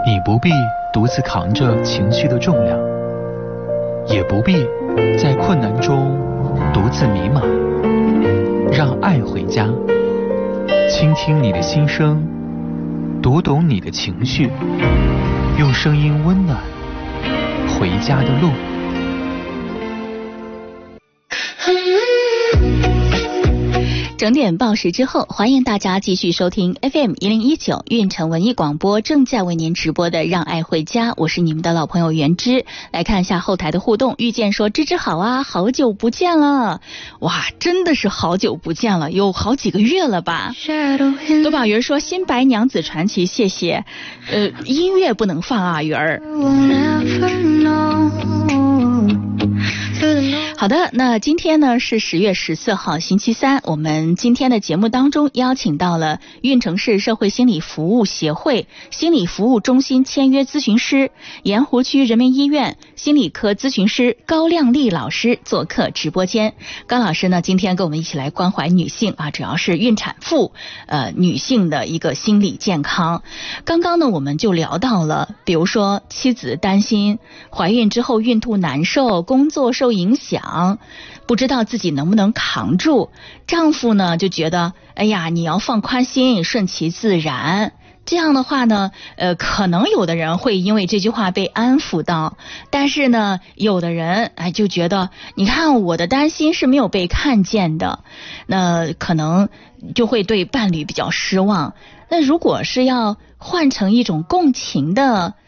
你不必独自扛着情绪的重量，也不必在困难中独自迷茫。让爱回家，倾听你的心声，读懂你的情绪，用声音温暖回家的路。 整点报时之后，欢迎大家继续收听 FM1019 运城文艺广播正在为您直播的让爱回家，我是你们的老朋友袁芝。来看一下后台的互动，遇见说芝芝好啊，好久不见了。哇，真的是好久不见了，有好几个月了吧。多宝鱼说新白娘子传奇，谢谢。音乐不能放啊，鱼儿。好的，那今天呢是10月14号星期三，我们今天的节目当中邀请到了运城市社会心理服务协会心理服务中心签约咨询师、盐湖区人民医院心理科咨询师高亮丽老师做客直播间。高老师呢今天跟我们一起来关怀女性啊，主要是孕产妇女性的一个心理健康。刚刚呢我们就聊到了，比如说妻子担心怀孕之后孕吐难受，工作受影响，不知道自己能不能扛住。丈夫呢就觉得哎呀你要放宽心，顺其自然。这样的话呢可能有的人会因为这句话被安抚到，但是呢有的人就觉得你看我的担心是没有被看见的，那可能就会对伴侣比较失望。那如果是要换成一种共情的